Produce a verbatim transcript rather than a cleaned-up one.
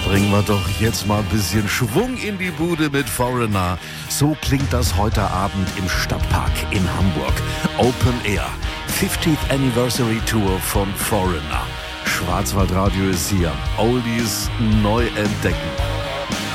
Bringen wir doch jetzt mal ein bisschen Schwung in die Bude mit Foreigner. So klingt das heute Abend im Stadtpark in Hamburg. Open Air. fiftieth Anniversary Tour von Foreigner. Schwarzwaldradio ist hier. Oldies neu entdecken.